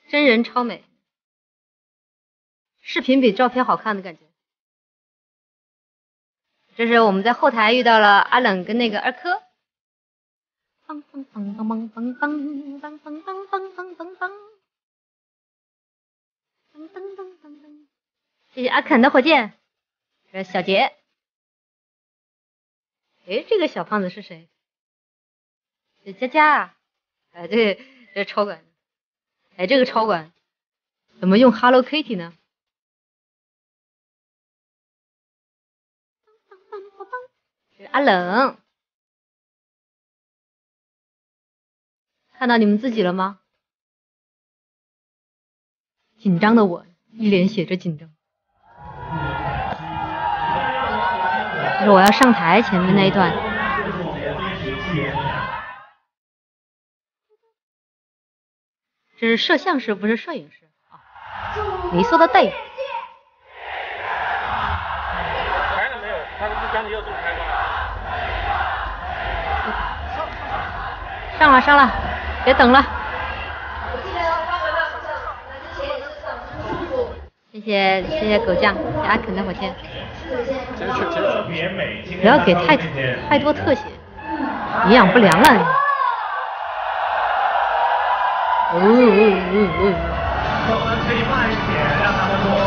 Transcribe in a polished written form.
真人超美，视频比照片好看的感觉。这是我们在后台遇到了阿冷跟那个二珂。梆梆梆梆梆梆梆梆梆梆梆梆梆梆梆。噔噔噔噔噔，谢谢阿肯的火箭。这小杰，哎，这个小胖子是谁？这佳佳，哎，这超管，哎，这个超管怎么用 Hello Kitty 呢？这是阿冷，看到你们自己了吗？紧张的我一脸写着紧张。这是我要上台前面那一段。这是摄像师，不是摄影师啊。你说的对。 开了没有？他不讲你要怎么开吗？上了，别等了。谢谢狗酱，谢谢阿肯的火箭。不要给太多特写，营养不良了。可以慢一点，让他们多